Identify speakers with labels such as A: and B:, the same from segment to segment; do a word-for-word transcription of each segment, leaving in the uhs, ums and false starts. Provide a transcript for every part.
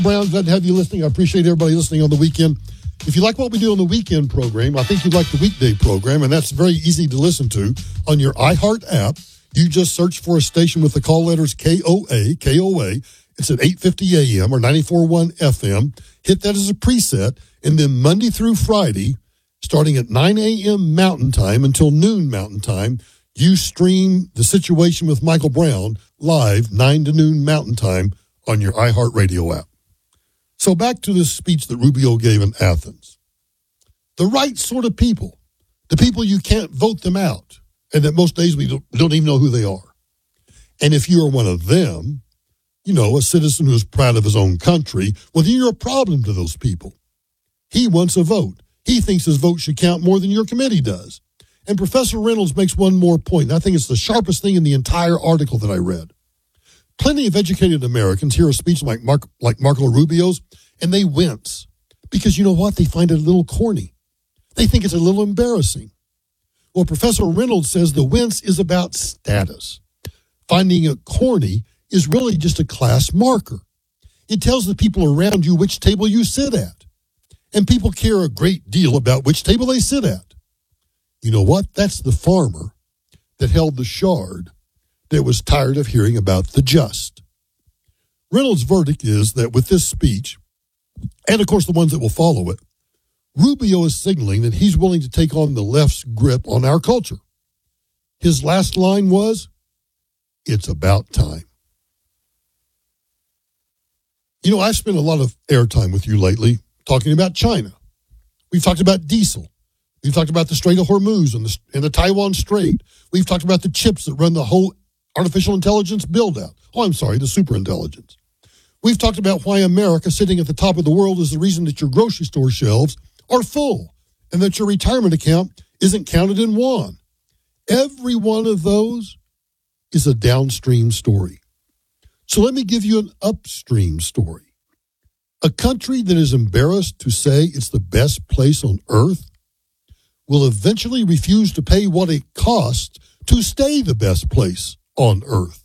A: Brown, glad to have you listening. I appreciate everybody listening on the weekend. If you like what we do on the weekend program, I think you'd like the weekday program, and that's very easy to listen to on your iHeart app. You just search for a station with the call letters K O A, K O A. It's at eight fifty A M or ninety-four point one F M. Hit that as a preset, and then Monday through Friday, starting at nine A M Mountain Time until noon Mountain Time, you stream The Situation with Michael Brown live nine to noon Mountain Time on your iHeart Radio app. So back to this speech that Rubio gave in Athens. The right sort of people, the people you can't vote them out, and that most days we don't, don't even know who they are. And if you are one of them, you know, a citizen who is proud of his own country, well, then you're a problem to those people. He wants a vote. He thinks his vote should count more than your committee does. And Professor Reynolds makes one more point, and I think it's the sharpest thing in the entire article that I read. Plenty of educated Americans hear a speech like Mark, like Marco Rubio's, and they wince. Because you know what? They find it a little corny. They think it's a little embarrassing. Well, Professor Reynolds says the wince is about status. Finding it corny is really just a class marker. It tells the people around you which table you sit at. And people care a great deal about which table they sit at. You know what? That's the farmer that held the shard that was tired of hearing about the just. Reynolds' verdict is that with this speech, and of course the ones that will follow it, Rubio is signaling that he's willing to take on the left's grip on our culture. His last line was, "It's about time." You know, I've spent a lot of airtime with you lately talking about China. We've talked about diesel. We've talked about the Strait of Hormuz and the, and the Taiwan Strait. We've talked about the chips that run the whole artificial intelligence build-out. Oh, I'm sorry, the superintelligence. We've talked about why America, sitting at the top of the world, is the reason that your grocery store shelves are full and that your retirement account isn't counted in yuan. Every one of those is a downstream story. So let me give you an upstream story. A country that is embarrassed to say it's the best place on earth will eventually refuse to pay what it costs to stay the best place on earth.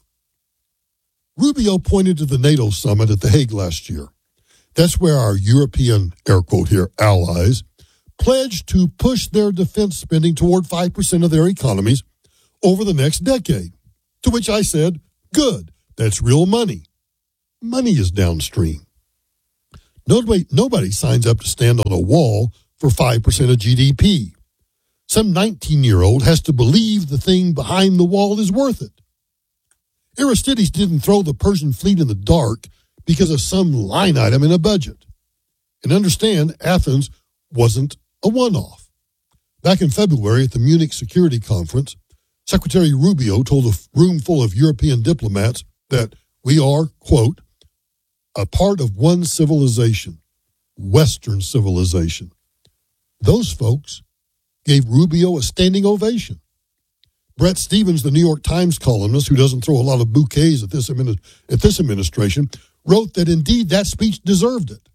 A: Rubio pointed to the NATO summit at The Hague last year. That's where our European, air quote here, allies pledged to push their defense spending toward five percent of their economies over the next decade. To which I said, good, that's real money. Money is downstream. Nobody, nobody signs up to stand on a wall for five percent of G D P. Some nineteen-year-old has to believe the thing behind the wall is worth it. Aristides didn't throw the Persian fleet in the dark because of some line item in a budget. And understand, Athens wasn't a one-off. Back in February at the Munich Security Conference, Secretary Rubio told a room full of European diplomats that we are, quote, a part of one civilization, Western civilization. Those folks gave Rubio a standing ovation. Brett Stevens, the New York Times columnist, who doesn't throw a lot of bouquets at this, admini- at this administration, wrote that indeed that speech deserved it.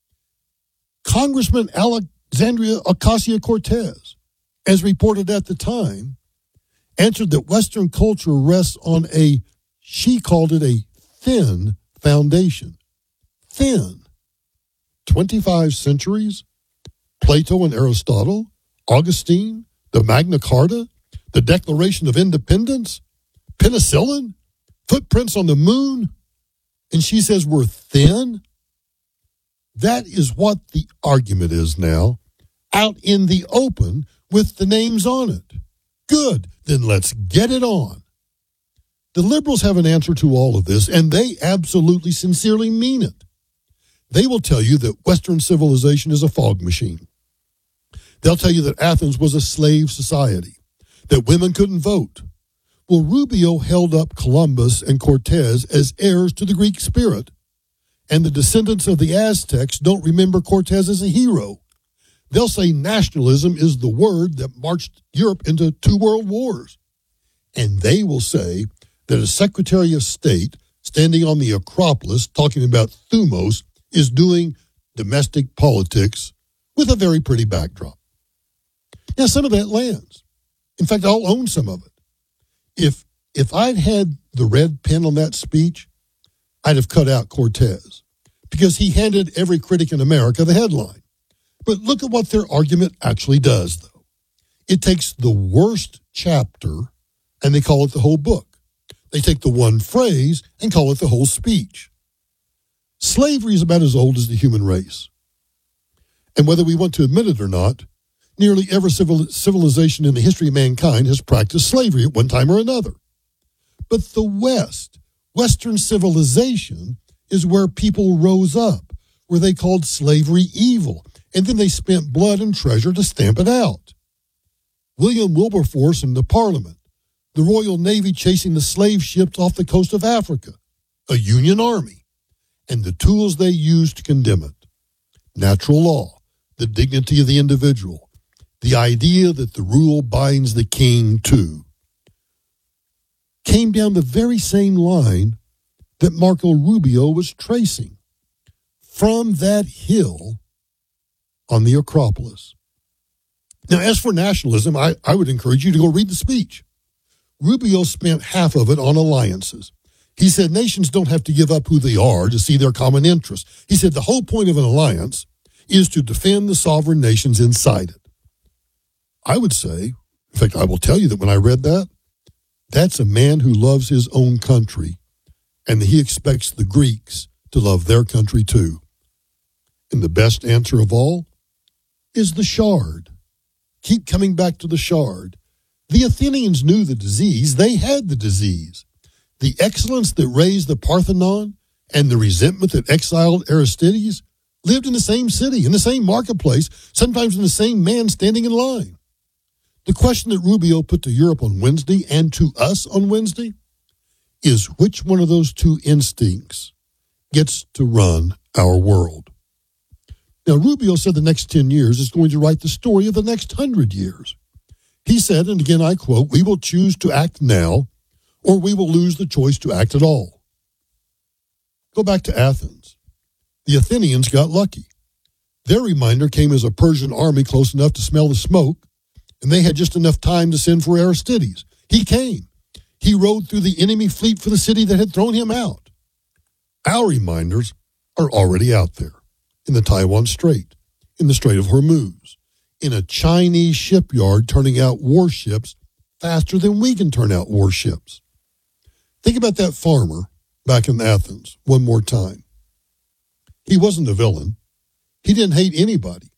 A: Congressman Alexandria Ocasio-Cortez, as reported at the time, answered that Western culture rests on a, she called it a thin foundation. Thin. twenty-five centuries, Plato and Aristotle, Augustine, the Magna Carta, the Declaration of Independence, penicillin, footprints on the moon, and she says we're thin? That is what the argument is now, out in the open with the names on it. Good, then let's get it on. The liberals have an answer to all of this, and they absolutely sincerely mean it. They will tell you that Western civilization is a fog machine. They'll tell you that Athens was a slave society, that women couldn't vote. Well, Rubio held up Columbus and Cortez as heirs to the Greek spirit, and the descendants of the Aztecs don't remember Cortez as a hero. They'll say nationalism is the word that marched Europe into two world wars. And they will say that a Secretary of State standing on the Acropolis talking about thumos is doing domestic politics with a very pretty backdrop. Now, some of that lands. In fact, I'll own some of it. If if I'd had the red pen on that speech, I'd have cut out Cortez. because he handed every critic in America the headline. But look at what their argument actually does, though. It takes the worst chapter and they call it the whole book. They take the one phrase and call it the whole speech. Slavery is about as old as the human race. And whether we want to admit it or not, nearly every civil, civilization in the history of mankind has practiced slavery at one time or another. But the West, Western civilization, is where people rose up, where they called slavery evil, and then they spent blood and treasure to stamp it out. William Wilberforce in the Parliament, the Royal Navy chasing the slave ships off the coast of Africa, a Union Army, and the tools they used to condemn it. Natural law, the dignity of the individual, the idea that the rule binds the king too, came down the very same line that Marco Rubio was tracing from that hill on the Acropolis. Now, as for nationalism, I, I would encourage you to go read the speech. Rubio spent half of it on alliances. He said nations don't have to give up who they are to see their common interests. He said the whole point of an alliance is to defend the sovereign nations inside it. I would say, in fact, I will tell you that when I read that, that's a man who loves his own country and that he expects the Greeks to love their country too. And the best answer of all is the shard. Keep coming back to the shard. The Athenians knew the disease. They had the disease. The excellence that raised the Parthenon and the resentment that exiled Aristides lived in the same city, in the same marketplace, sometimes in the same man standing in line. The question that Rubio put to Europe on Wednesday and to us on Wednesday is which one of those two instincts gets to run our world? Now, Rubio said the next ten years is going to write the story of the next one hundred years. He said, and again I quote, "We will choose to act now, or we will lose the choice to act at all." Go back to Athens. The Athenians got lucky. Their reminder came as a Persian army close enough to smell the smoke, and they had just enough time to send for Aristides. He came. He rode through the enemy fleet for the city that had thrown him out. Our reminders are already out there, in the Taiwan Strait, in the Strait of Hormuz, in a Chinese shipyard turning out warships faster than we can turn out warships. Think about that farmer back in Athens one more time. He wasn't a villain. He didn't hate anybody.